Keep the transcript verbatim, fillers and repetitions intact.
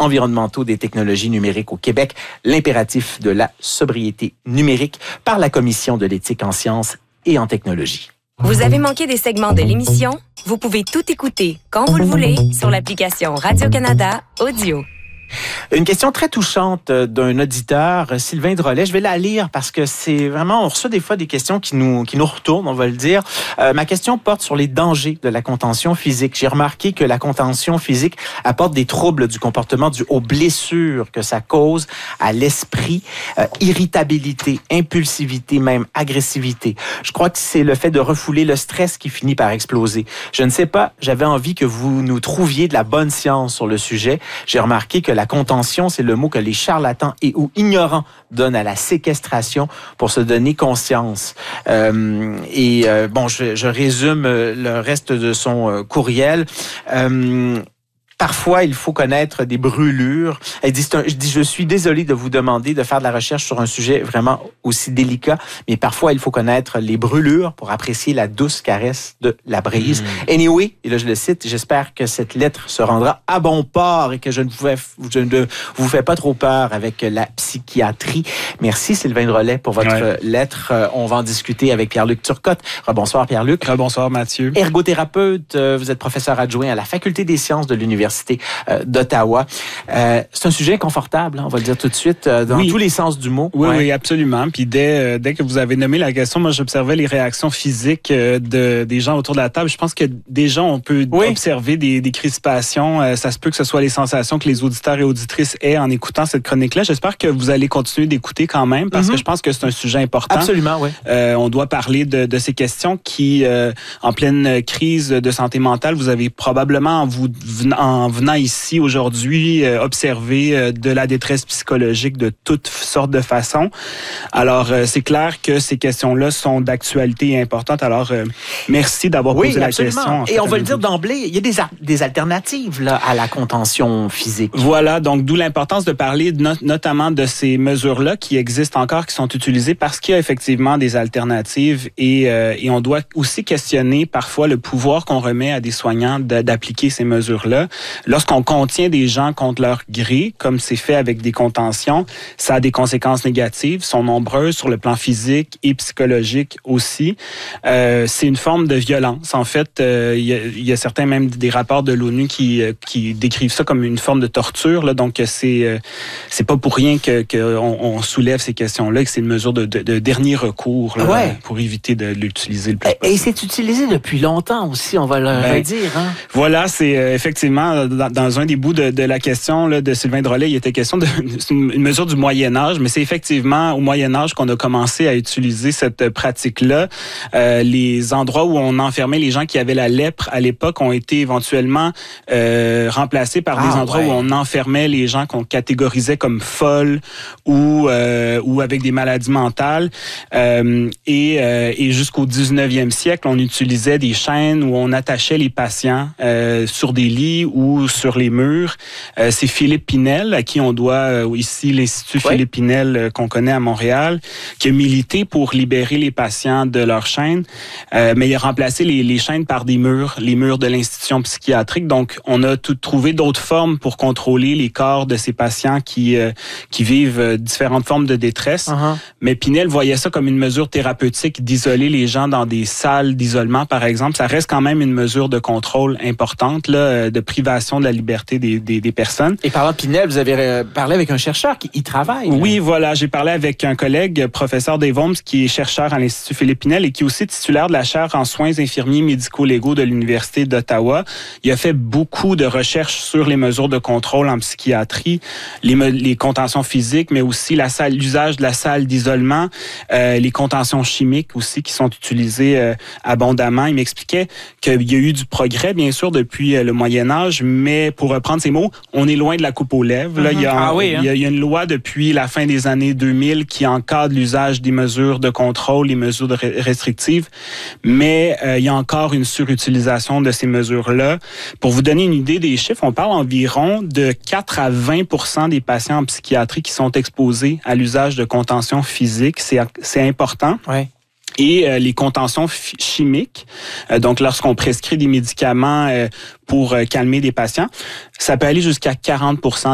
environnementaux des technologies numériques au Québec, l'impératif de la sobriété numérique par la Commission de l'éthique en sciences et en technologie. Vous avez manqué des segments de l'émission? Vous pouvez tout écouter quand vous le voulez sur l'application Radio-Canada Audio. Une question très touchante d'un auditeur, Sylvain Drolet. Je vais la lire parce que c'est vraiment, on reçoit des fois des questions qui nous, qui nous retournent, on va le dire. Euh, ma question porte sur les dangers de la contention physique. J'ai remarqué que la contention physique apporte des troubles du comportement dû aux blessures que ça cause à l'esprit, euh, irritabilité, impulsivité, même agressivité. Je crois que c'est le fait de refouler le stress qui finit par exploser. Je ne sais pas, j'avais envie que vous nous trouviez de la bonne science sur le sujet. J'ai remarqué que la contention, c'est le mot que les charlatans et ou ignorants donnent à la séquestration pour se donner conscience. Euh, et euh, bon, je, je résume le reste de son euh, courriel. Euh, Parfois, il faut connaître des brûlures. Elle dit, c'est un, je dis, je suis désolé de vous demander de faire de la recherche sur un sujet vraiment aussi délicat, mais parfois, il faut connaître les brûlures pour apprécier la douce caresse de la brise. Mmh. Anyway, et là, je le cite, j'espère que cette lettre se rendra à bon port et que je ne vous fais, je ne vous fais pas trop peur avec la psychiatrie. Merci, Sylvain Drolet, pour votre ouais. lettre. On va en discuter avec Pierre-Luc Turcotte. Rebonsoir, Pierre-Luc. Rebonsoir, Mathieu. Ergothérapeute, vous êtes professeur adjoint à la Faculté des sciences de l'Université d'Ottawa. Euh, c'est un sujet inconfortable, hein, on va le dire tout de suite, euh, dans oui. tous les sens du mot. Oui, ouais. oui, absolument. Puis dès, euh, dès que vous avez nommé la question, moi, j'observais les réactions physiques euh, de, des gens autour de la table. Je pense que déjà, on peut oui. observer des, des crispations. Euh, ça se peut que ce soit les sensations que les auditeurs et auditrices aient en écoutant cette chronique-là. J'espère que vous allez continuer d'écouter quand même, parce mm-hmm. que je pense que c'est un sujet important. Absolument, oui. Euh, on doit parler de, de ces questions qui, euh, en pleine crise de santé mentale, vous avez probablement, en vous en en venant ici aujourd'hui euh, observer euh, de la détresse psychologique de toutes sortes de façons. Alors, euh, c'est clair que ces questions-là sont d'actualité et importantes. Alors, euh, merci d'avoir oui, posé absolument. la question. En et fait, on va le dire d'emblée, il y a des, a- des alternatives là, à la contention physique. Voilà, donc d'où l'importance de parler no- notamment de ces mesures-là qui existent encore, qui sont utilisées parce qu'il y a effectivement des alternatives et, euh, et on doit aussi questionner parfois le pouvoir qu'on remet à des soignants de, d'appliquer ces mesures-là. Lorsqu'on contient des gens contre leur gré, comme c'est fait avec des contentions, ça a des conséquences négatives, sont nombreuses sur le plan physique et psychologique aussi. Euh, c'est une forme de violence. En fait, euh, il y a, il y a certains même des rapports de l'ONU qui, qui décrivent ça comme une forme de torture. Là, donc, c'est c'est pas pour rien que, que on, on soulève ces questions-là, que c'est une mesure de, de, de dernier recours là, ouais. pour éviter de l'utiliser le plus possible. Et c'est utilisé depuis longtemps aussi, on va le ben, redire. Hein? Voilà, c'est euh, effectivement dans, dans un des bouts de, de la question là, de Sylvain Drolet, il était question de une, une mesure du Moyen Âge, mais c'est effectivement au Moyen Âge qu'on a commencé à utiliser cette pratique-là. Euh, les endroits où on enfermait les gens qui avaient la lèpre à l'époque ont été éventuellement euh, remplacés par ah, des endroits ouais. où on enfermait les gens qu'on catégorisait comme folles ou euh, ou avec des maladies mentales. Euh, et, euh, et jusqu'au dix-neuvième siècle, on utilisait des chaînes où on attachait les patients euh, sur des lits ou sur les murs. Euh, c'est Philippe Pinel, à qui on doit euh, ici l'Institut oui. Philippe Pinel euh, qu'on connaît à Montréal, qui a milité pour libérer les patients de leurs chaînes, euh, mais il a remplacé les, les chaînes par des murs, les murs de l'institution psychiatrique. Donc, on a tout trouvé d'autres formes pour contrôler les corps de ces patients qui euh, qui vivent euh, différentes formes de détresse. Uh-huh. Mais Pinel voyait ça comme une mesure thérapeutique d'isoler les gens dans des salles d'isolement, par exemple. Ça reste quand même une mesure de contrôle importante, là, de privation de la liberté des, des, des personnes. Et parlant de Pinel, vous avez parlé avec un chercheur qui y travaille. Là. Oui, voilà. J'ai parlé avec un collègue, professeur Dave Holmes, qui est chercheur à l'Institut Philippe Pinel et qui est aussi titulaire de la chaire en soins infirmiers médico-légaux de l'Université d'Ottawa. Il a fait beaucoup de recherches sur les mesures de contrôle en psychiatrie, les, les contentions physiques, mais aussi la salle, l'usage de la salle d'isolement, euh, les contentions chimiques aussi qui sont utilisées euh, abondamment. Il m'expliquait qu'il y a eu du progrès, bien sûr, depuis euh, le Moyen Âge, mais pour reprendre ses mots, on est loin de la coupe aux lèvres. Là, mm-hmm. il, y a, ah oui, hein? il, y a, il y a une loi depuis la fin des années deux mille qui encadre l'usage des mesures de contrôle, les mesures de restrictives, mais euh, il y a encore une surutilisation de ces mesures-là. Pour vous donner une idée des chiffres, on parle environ de quatre à vingt pour cent des patients en psychiatrie qui sont exposés à l'usage de contention physique. C'est, c'est important. Ouais. Et euh, les contentions f- chimiques, euh, donc lorsqu'on prescrit des médicaments euh, pour euh, calmer des patients, ça peut aller jusqu'à quarante pour cent